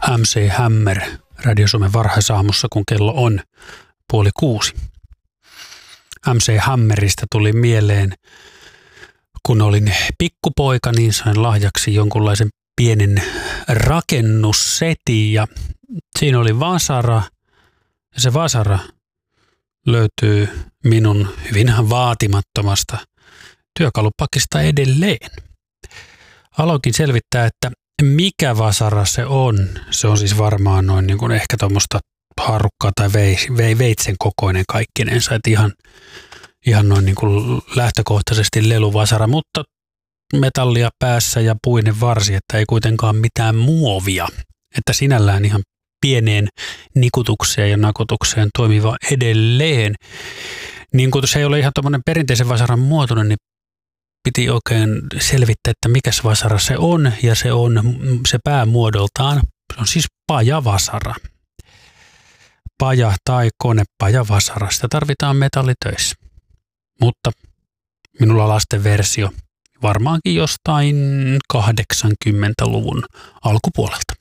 MC Hammer Radio Suomen varhaisaamussa, kun kello on 5:30. MC Hammerista tuli mieleen, kun olin pikkupoika, niin sain lahjaksi jonkunlaisen pienen rakennussetin ja siinä oli vasara. Ja se vasara löytyy minun hyvin vaatimattomasta työkalupakista edelleen. Aloinkin selvittää, että mikä vasara se on. Se on siis varmaan noin niin kuin ehkä tuommoista harukkaa tai veitsen kokoinen kaikkinensa. Että ihan noin niin kuin lähtökohtaisesti leluvasara, mutta metallia päässä ja puinen varsi, että ei kuitenkaan mitään muovia. Että sinällään ihan pieneen nikutukseen ja nakutukseen toimiva edelleen. Niin kun se ei ole ihan tuommoinen perinteisen vasaran muotoinen, niin piti oikein selvittää, että mikä se vasara se on. Ja se päämuodoltaan, se on siis pajavasara. Paja tai konepajavasara, sitä tarvitaan metallitöissä. Mutta minulla lasten versio varmaankin jostain 80-luvun alkupuolelta.